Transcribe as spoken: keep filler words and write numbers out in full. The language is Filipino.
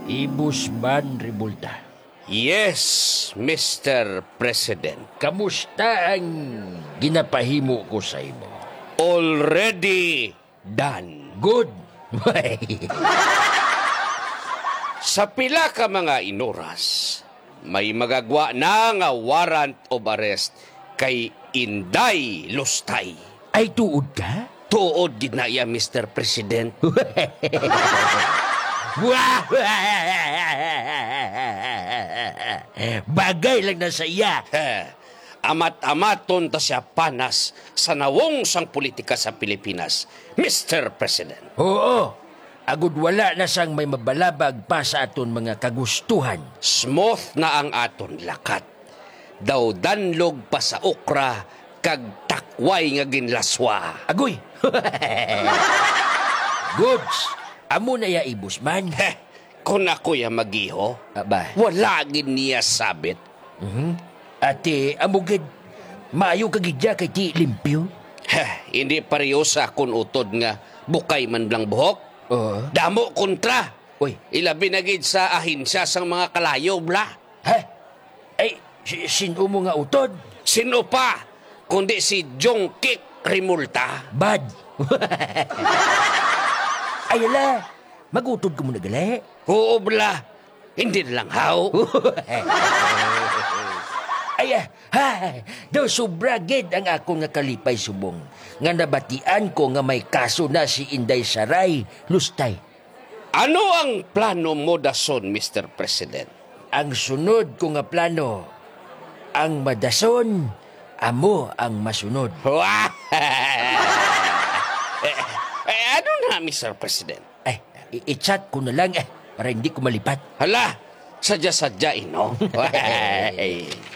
Ibusman Rebulta. Yes, Mister President. Kamusta ang ginapahimo ko sa imo? Already done. Good. Sa pila ka mga inoras, may magagwa na nga warrant of arrest kay Inday Lustay. Ay tuod ka? Tuod gid na iya, Mister President. Bagay lang na sa iya. Amat-amaton ta siya panas sa nawong sang politika sa Pilipinas, Mister President. Oo. Agud wala na sang may mabalabag pa sa aton mga kagustuhan. Smooth na ang aton lakat. Daw danlog pa sa okra kag takway nga ginlaswa. Agoy. Goods. Amo na ya ibusman. Heh, kung ako ya magiho, Aba. wala gid niya sabit. Mhm. Ate, amugid, maayo kagidya kay ti limpyo? Heh, hindi parehosa kun utod nga bukay man blang buhok. Oo. Damo kontra. Uy. Ilabi na gid sa ahinsya sang mga kalayo bla. Ha? Ay, si- sino mo nga utod? Sino pa kundi si Jongkik Rimulta. Bad. Ayala, magutod ko muna gali. Oo bla. Hindi na lang haw. Ay, ha, daw sobra gid ang ako nga kalipay subong. Nga nabatian ko nga may kaso na si Inday Saray Lustay. Ano ang plano mo dason, Mister President? Ang sunod ko nga plano, ang madason, amo ang masunod. Wah! eh, eh, ano na, Mister President? Ay, i- i-chat ko na lang eh, para hindi ko malipat. Hala, sadya-sadya, ino. Wah!